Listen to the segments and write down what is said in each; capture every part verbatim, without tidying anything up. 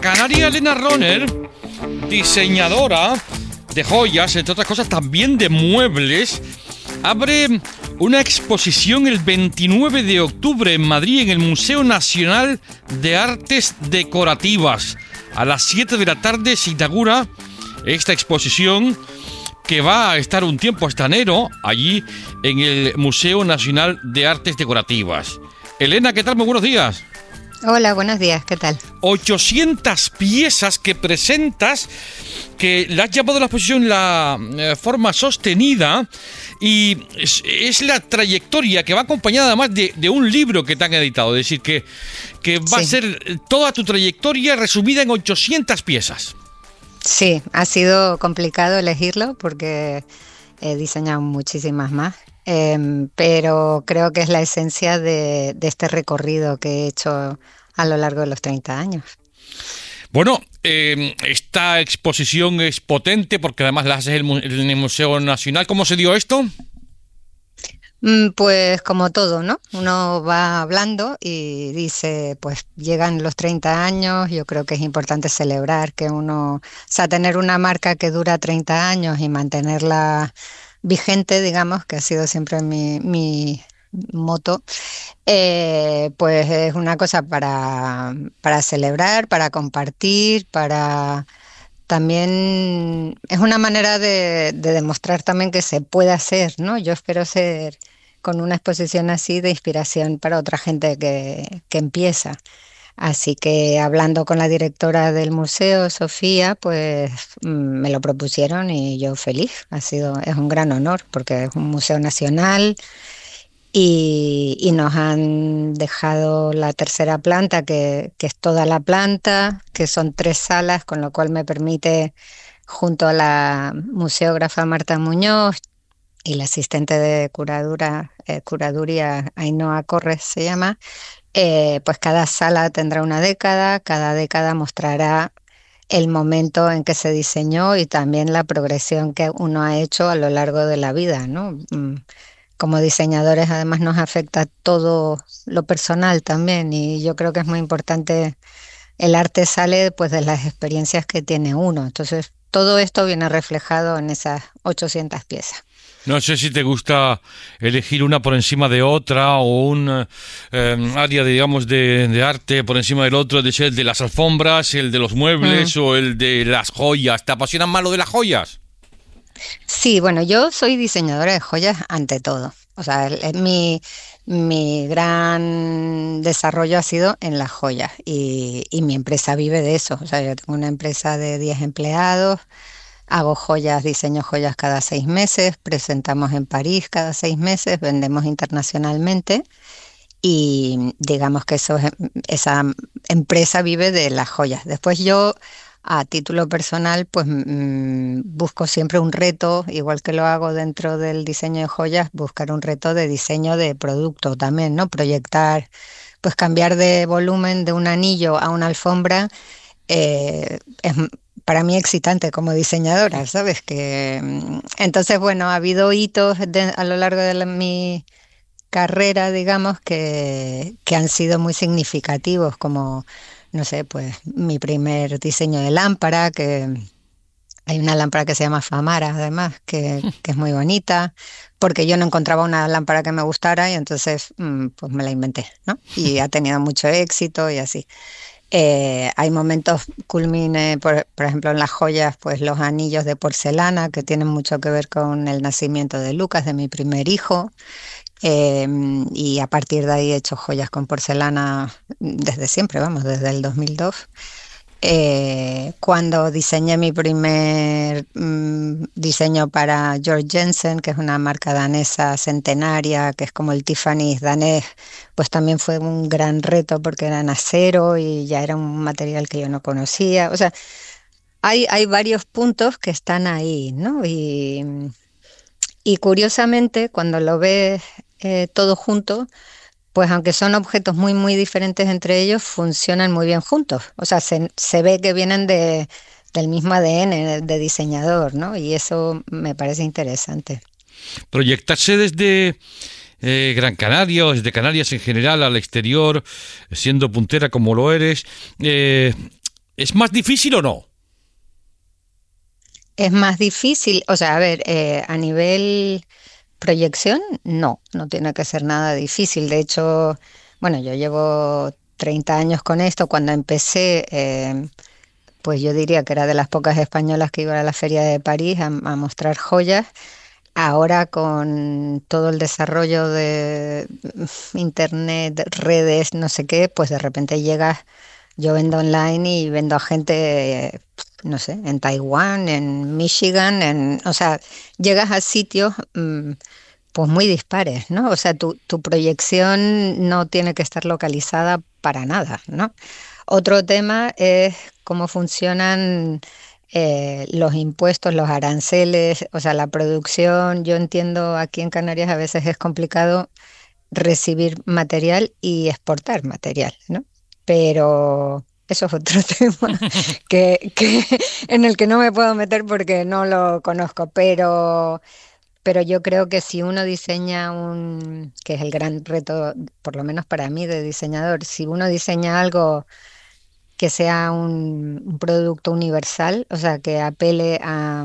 canaria Elena Roner, diseñadora de joyas, entre otras cosas también de muebles, abre una exposición el veintinueve de octubre en Madrid en el Museo Nacional de Artes Decorativas. A las siete de la tarde se inaugura esta exposición que va a estar un tiempo hasta enero allí en el Museo Nacional de Artes Decorativas. Elena, ¿qué tal? Muy buenos días. Hola, buenos días, ¿qué tal? ochocientas piezas que presentas, que le has llamado a la exposición la eh, forma sostenida, y es, es la trayectoria que va acompañada además de, de un libro que te han editado, es decir, que, que va sí. a ser toda tu trayectoria resumida en ochocientas piezas. Sí, ha sido complicado elegirlo porque he diseñado muchísimas más. Eh, pero creo que es la esencia de, de este recorrido que he hecho a lo largo de los treinta años. Bueno, eh, esta exposición es potente porque además la haces en el Museo Nacional. ¿Cómo se dio esto? Pues como todo, ¿no? Uno va hablando y dice, pues llegan los treinta años, yo creo que es importante celebrar que uno, o sea, tener una marca que dura treinta años y mantenerla vigente, digamos, que ha sido siempre mi, mi moto, eh, pues es una cosa para, para celebrar, para compartir, para también, es una manera de, de demostrar también que se puede hacer, ¿no? Yo espero ser con una exposición así de inspiración para otra gente que, que empieza. Así que hablando con la directora del museo, Sofía, pues me lo propusieron y yo feliz. Ha sido, es un gran honor porque es un museo nacional y, y nos han dejado la tercera planta, que, que es toda la planta, que son tres salas, con lo cual me permite, junto a la museógrafa Marta Muñoz y la asistente de curadura, eh, curaduría Ainhoa Corres se llama, Eh, pues cada sala tendrá una década, cada década mostrará el momento en que se diseñó y también la progresión que uno ha hecho a lo largo de la vida, ¿no? Como diseñadores además nos afecta todo lo personal también, y yo creo que es muy importante, el arte sale pues de las experiencias que tiene uno, entonces todo esto viene reflejado en esas ochocientas piezas. No sé si te gusta elegir una por encima de otra o un eh, área, digamos, de, de arte por encima del otro, de ser el de las alfombras, el de los muebles mm. o el de las joyas. ¿Te apasiona más lo de las joyas? Sí, bueno, yo soy diseñadora de joyas ante todo. O sea, el, mi, mi gran desarrollo ha sido en las joyas y, y mi empresa vive de eso. O sea, yo tengo una empresa de diez empleados. Hago joyas, diseño joyas cada seis meses, presentamos en París cada seis meses, vendemos internacionalmente y digamos que eso, esa empresa vive de las joyas. Después yo, a título personal, pues mmm, busco siempre un reto, igual que lo hago dentro del diseño de joyas, buscar un reto de diseño de producto también, ¿no? Proyectar, pues cambiar de volumen de un anillo a una alfombra eh, es para mí excitante como diseñadora, ¿sabes? Que entonces, bueno, ha habido hitos de, a lo largo de la, mi carrera, digamos, que, que han sido muy significativos, como, no sé, pues mi primer diseño de lámpara, que hay una lámpara que se llama Famara, además, que, que es muy bonita, porque yo no encontraba una lámpara que me gustara y entonces, pues me la inventé, ¿no? Y ha tenido mucho éxito y así. Eh, hay momentos culmine, por, por ejemplo en las joyas, pues los anillos de porcelana que tienen mucho que ver con el nacimiento de Lucas, de mi primer hijo, eh, y a partir de ahí he hecho joyas con porcelana desde siempre, vamos, desde el dos mil dos. Eh, cuando diseñé mi primer mmm, diseño para Georg Jensen, que es una marca danesa centenaria, que es como el Tiffany's danés, pues también fue un gran reto porque era en acero y ya era un material que yo no conocía. O sea, hay, hay varios puntos que están ahí, ¿no? Y, y curiosamente, cuando lo ves eh, todo junto, pues aunque son objetos muy, muy diferentes entre ellos, funcionan muy bien juntos. O sea, se, se ve que vienen de, del mismo A D N de diseñador, ¿no? Y eso me parece interesante. Proyectarse desde eh, Gran Canaria o desde Canarias en general al exterior, siendo puntera como lo eres, eh, ¿Es más difícil o no? Es más difícil, o sea, a ver, eh, a nivel proyección, no, no tiene que ser nada difícil. De hecho, bueno, yo llevo treinta años con esto. Cuando empecé, eh, pues yo diría que era de las pocas españolas que iba a la Feria de París a, a mostrar joyas. Ahora con todo el desarrollo de internet, redes, no sé qué, pues de repente llegas, yo vendo online y vendo a gente, eh, no sé, en Taiwán, en Michigan, en, o sea, llegas a sitios mm, pues muy dispares, ¿no? O sea, tu, tu proyección no tiene que estar localizada para nada, ¿no? Otro tema es cómo funcionan eh, los impuestos, los aranceles, o sea, la producción. Yo entiendo aquí en Canarias a veces es complicado recibir material y exportar material, ¿no? Pero eso es otro tema que, que en el que no me puedo meter porque no lo conozco, pero pero yo creo que si uno diseña un, que es el gran reto, por lo menos para mí de diseñador, si uno diseña algo que sea un, un producto universal, o sea, que apele a,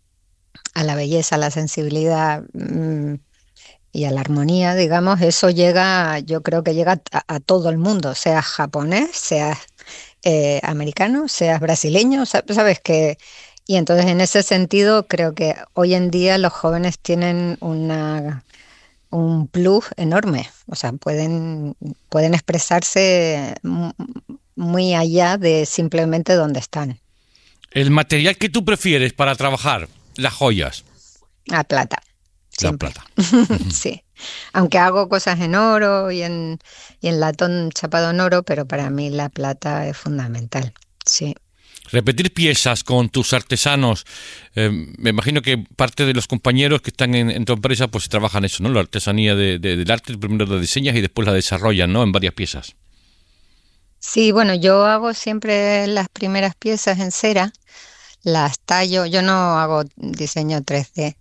a la belleza, a la sensibilidad mm, y a la armonía, digamos, eso llega, yo creo que llega a, a todo el mundo, seas japonés, seas eh, americano, seas brasileño, sa- sabes que... Y entonces en ese sentido creo que hoy en día los jóvenes tienen una, un plus enorme, o sea, pueden, pueden expresarse mu- muy allá de simplemente donde están, El material que tú prefieres para trabajar, las joyas, a plata, la siempre. plata. Sí, aunque hago cosas en oro y en, y en latón chapado en oro, pero para mí la plata es fundamental, sí. Repetir piezas con tus artesanos, eh, me imagino que parte de los compañeros que están en, en tu empresa pues trabajan eso, ¿no? La artesanía de, de- del arte, primero la diseñas y después la desarrollan, ¿no? En varias piezas. Sí, bueno, yo hago siempre las primeras piezas en cera, las tallo, yo no hago diseño tres D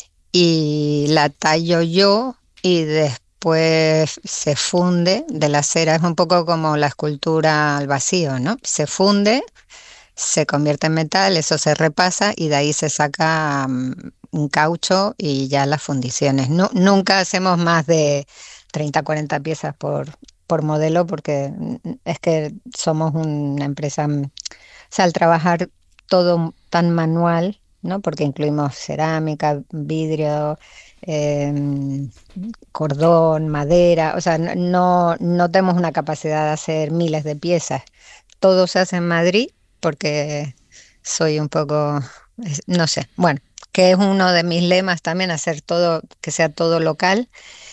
y la tallo yo y después se funde de la cera, es un poco como la escultura al vacío, ¿no? Se funde, se convierte en metal, eso se repasa y de ahí se saca mm, un caucho y ya las fundiciones. Nu- nunca hacemos más de treinta, cuarenta piezas por, por modelo porque mm, es que somos una empresa, mm, o sea, al trabajar todo tan manual, ¿no? Porque incluimos cerámica, vidrio, em, cordón, madera, o sea, n- no, no tenemos una capacidad de hacer miles de piezas. Todo se hace en Madrid porque soy un poco, es- no sé, bueno, que es uno de mis lemas también, hacer todo, que sea todo local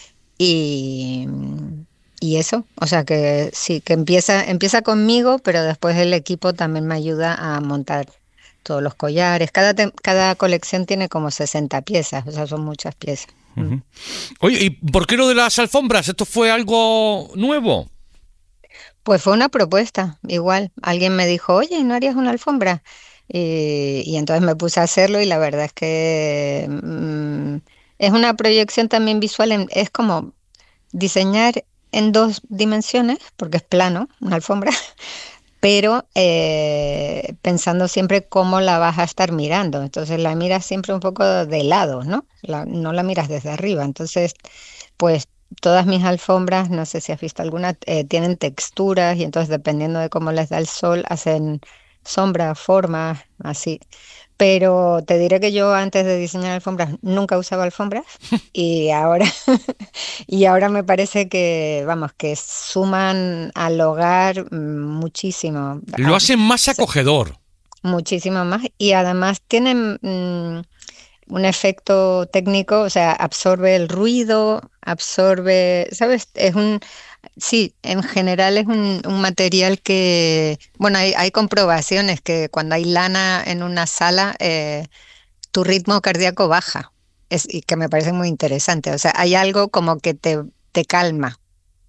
y, y eso, o sea que sí, que empieza, empieza conmigo, pero después el equipo también me ayuda a montar todos los collares. Cada, tem- cada colección tiene como sesenta piezas, o sea, son muchas piezas. Mm. Ujú. Oye, ¿y por qué lo de las alfombras? ¿Esto fue algo nuevo? Pues fue una propuesta, igual. Alguien me dijo, oye, ¿no harías una alfombra? Y, y entonces me puse a hacerlo y la verdad es que mm, es una proyección también visual, en- es como diseñar en dos dimensiones, porque es plano, una alfombra, pero eh, pensando siempre cómo la vas a estar mirando. Entonces la miras siempre un poco de lado, ¿no? La- no la miras desde arriba. Entonces, pues todas mis alfombras, no sé si has visto alguna, eh, tienen texturas y entonces dependiendo de cómo les da el sol, hacen sombras, formas, así. Pero te diré que yo antes de diseñar alfombras nunca usaba alfombras y ahora y ahora me parece que, vamos, que suman al hogar mm, muchísimo, Lo a- hacen más se- acogedor. muchísimo más y además tienen mm, un efecto técnico, o sea, absorbe el ruido, absorbe, ¿sabes? Es un, sí, en general es un, un material que, bueno, hay, hay comprobaciones que cuando hay lana en una sala, eh, tu ritmo cardíaco baja. Es, y que me parece muy interesante. O sea, hay algo como que te, te calma.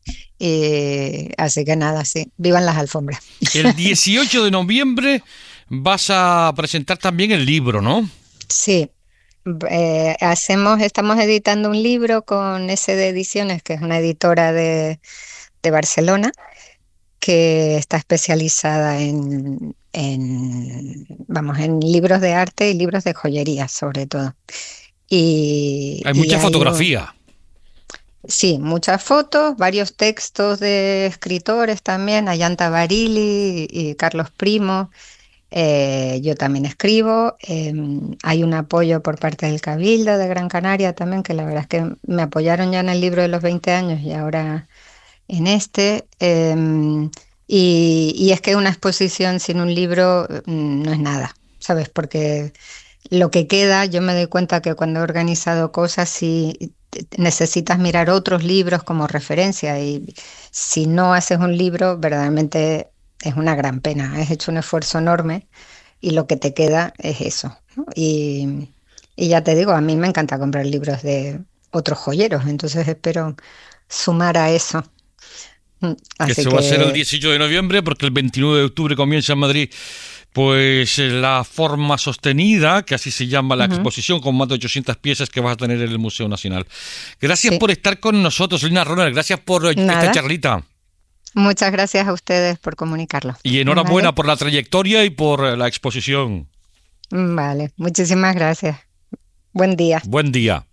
Y así que nada, sí. Vivan las alfombras. El dieciocho de noviembre vas a presentar también el libro, ¿no? Sí. Eh, hacemos, estamos editando un libro con S D Ediciones, que es una editora de, de Barcelona, que está especializada en en, vamos, en libros de arte y libros de joyería, sobre todo. Y, Hay y mucha hay, un- fotografía. sí, muchas fotos, varios textos de escritores también, Ayanta Barili y Carlos Primo. Eh, yo también escribo. Em, hay un apoyo por parte del Cabildo de Gran Canaria también, que la verdad es que me apoyaron ya en el libro de los veinte años y ahora en este. Em, y, y es que una exposición sin un libro mm, no es nada, ¿sabes? Porque lo que queda, yo me doy cuenta que cuando he organizado cosas, sí te- te- necesitas mirar otros libros como referencia y si no haces un libro, verdaderamente es una gran pena. Has hecho un esfuerzo enorme y lo que te queda es eso, ¿no? Y, y ya te digo, a mí me encanta comprar libros de otros joyeros, entonces espero sumar a eso. Mm, Que Así se va a hacer el que dieciocho de noviembre, porque el veintinueve de octubre comienza en Madrid, pues eh, la forma sostenida, que así se llama la ujú, exposición, con más de ochocientas piezas que vas a tener en el Museo Nacional. Gracias sí, por estar con nosotros, Lina Ronald, gracias por eh, esta nada. charlita. Muchas gracias a ustedes por comunicarlo. Y enhorabuena ¿Vale? por la trayectoria y por eh, la exposición. Vale, muchísimas gracias. Buen día. Buen día.